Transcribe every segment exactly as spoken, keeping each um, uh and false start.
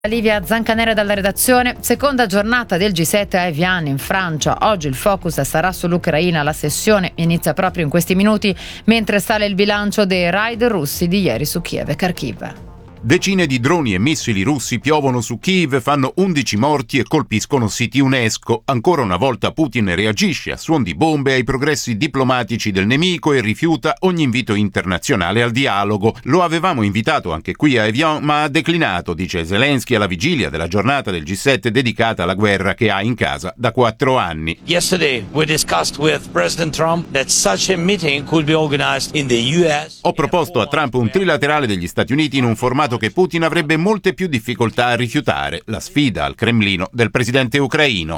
Livia Zancanera dalla redazione. Seconda giornata del G sette a Evian in Francia. Oggi il focus sarà sull'Ucraina. La sessione inizia proprio in questi minuti mentre sale il bilancio dei raid russi di ieri su Kiev e Kharkiv. Decine di droni e missili russi piovono su Kiev, fanno undici morti e colpiscono siti UNESCO. Ancora una volta Putin reagisce a suon di bombe ai progressi diplomatici del nemico e rifiuta ogni invito internazionale al dialogo. Lo avevamo invitato anche qui a Evian, ma ha declinato, dice Zelensky alla vigilia della giornata del G sette dedicata alla guerra che ha in casa da quattro anni. Yesterday we discussed with President Trump that such a meeting could be organized in the U S. Ho proposto a Trump un trilaterale degli Stati Uniti in un formato che Putin avrebbe molte più difficoltà a rifiutare, la sfida al Cremlino del presidente ucraino.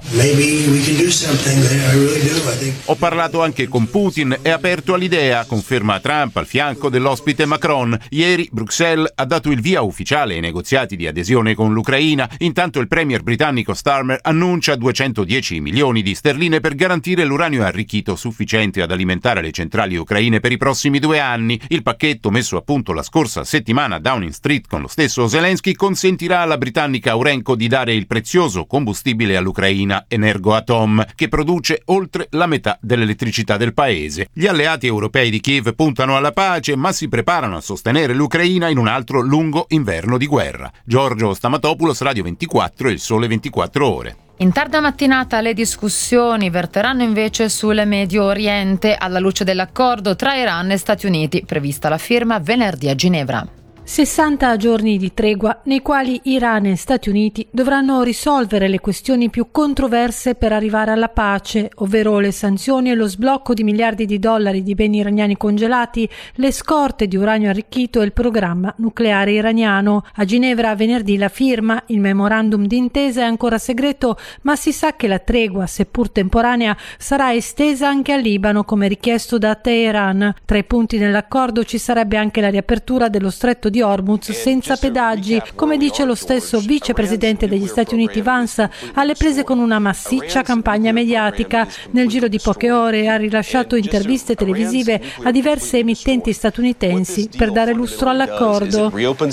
Ho parlato anche con Putin e aperto all'idea, conferma Trump al fianco dell'ospite Macron. Ieri Bruxelles ha dato il via ufficiale ai negoziati di adesione con l'Ucraina, intanto il premier britannico Starmer annuncia duecentodieci milioni di sterline per garantire l'uranio arricchito sufficiente ad alimentare le centrali ucraine per i prossimi due anni. Il pacchetto messo a punto la scorsa settimana a Downing Street con lo stesso Zelensky consentirà alla britannica Urenco di dare il prezioso combustibile all'Ucraina Energoatom, che produce oltre la metà dell'elettricità del paese. Gli alleati europei di Kiev puntano alla pace, ma si preparano a sostenere l'Ucraina in un altro lungo inverno di guerra. Giorgio Stamatopoulos, Radio ventiquattro e Il Sole ventiquattro Ore. In tarda mattinata le discussioni verteranno invece sul Medio Oriente alla luce dell'accordo tra Iran e Stati Uniti, prevista la firma venerdì a Ginevra. sessanta giorni di tregua nei quali Iran e Stati Uniti dovranno risolvere le questioni più controverse per arrivare alla pace, ovvero le sanzioni e lo sblocco di miliardi di dollari di beni iraniani congelati, le scorte di uranio arricchito e il programma nucleare iraniano. A Ginevra venerdì la firma, il memorandum d'intesa è ancora segreto, ma si sa che la tregua, seppur temporanea, sarà estesa anche al Libano come richiesto da Teheran. Tra i punti dell'accordo ci sarebbe anche la riapertura dello stretto di Hormuz senza pedaggi, come dice lo stesso vicepresidente degli Stati Uniti Vance, alle prese con una massiccia campagna mediatica. Nel giro di poche ore ha rilasciato interviste televisive a diverse emittenti statunitensi per dare lustro all'accordo.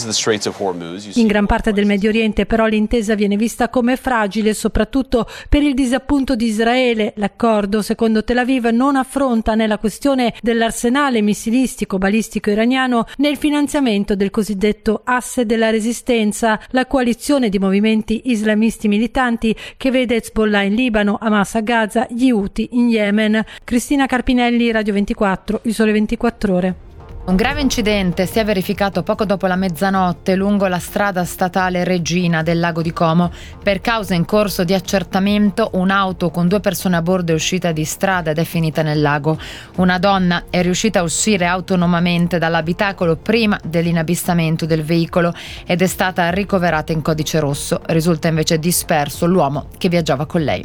In gran parte del Medio Oriente però l'intesa viene vista come fragile, soprattutto per il disappunto di Israele. L'accordo, secondo Tel Aviv, non affronta né la questione dell'arsenale missilistico balistico iraniano né il finanziamento del cosiddetto asse della resistenza, la coalizione di movimenti islamisti militanti che vede Hezbollah in Libano, Hamas a Gaza, gli Houthi in Yemen. Cristina Carpinelli, Radio ventiquattro, Il Sole ventiquattro Ore. Un grave incidente si è verificato poco dopo la mezzanotte lungo la strada statale Regina del Lago di Como. Per causa in corso di accertamento, un'auto con due persone a bordo è uscita di strada ed è finita nel lago. Una donna è riuscita a uscire autonomamente dall'abitacolo prima dell'inabissamento del veicolo ed è stata ricoverata in codice rosso. Risulta invece disperso l'uomo che viaggiava con lei.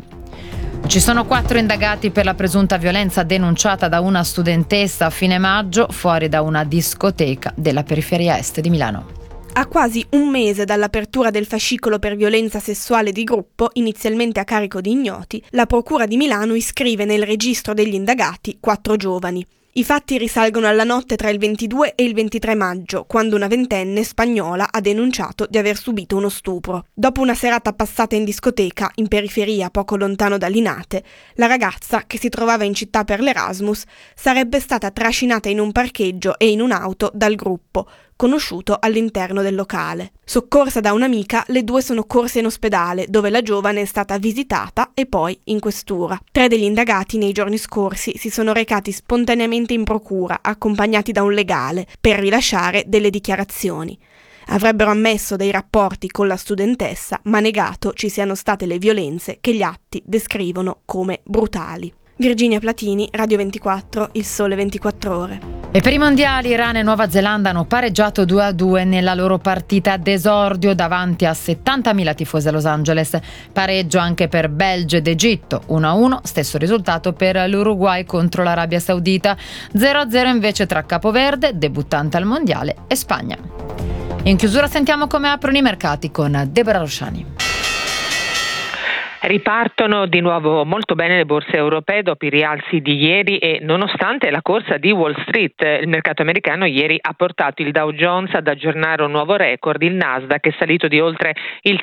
Ci sono quattro indagati per la presunta violenza denunciata da una studentessa a fine maggio fuori da una discoteca della periferia est di Milano. A quasi un mese dall'apertura del fascicolo per violenza sessuale di gruppo, inizialmente a carico di ignoti, la Procura di Milano iscrive nel registro degli indagati quattro giovani. I fatti risalgono alla notte tra il ventidue e il ventitré maggio, quando una ventenne spagnola ha denunciato di aver subito uno stupro. Dopo una serata passata in discoteca, in periferia poco lontano da Linate, la ragazza, che si trovava in città per l'Erasmus, sarebbe stata trascinata in un parcheggio e in un'auto dal gruppo, conosciuto all'interno del locale. Soccorsa da un'amica, le due sono corse in ospedale, dove la giovane è stata visitata e poi in questura. Tre degli indagati nei giorni scorsi si sono recati spontaneamente in procura, accompagnati da un legale, per rilasciare delle dichiarazioni. Avrebbero ammesso dei rapporti con la studentessa, ma negato ci siano state le violenze che gli atti descrivono come brutali. Virginia Platini, Radio ventiquattro, Il Sole ventiquattro Ore. E per i mondiali Iran e Nuova Zelanda hanno pareggiato due a due nella loro partita d'esordio davanti a settantamila tifosi a Los Angeles. Pareggio anche per Belgio ed Egitto, uno a uno, stesso risultato per l'Uruguay contro l'Arabia Saudita, zero a zero invece tra Capoverde, debuttante al mondiale, e Spagna. In chiusura sentiamo come aprono i mercati con Deborah Rosciani. Ripartono di nuovo molto bene le borse europee dopo i rialzi di ieri e nonostante la corsa di Wall Street. Il mercato americano ieri ha portato il Dow Jones ad aggiornare un nuovo record, il Nasdaq è salito di oltre il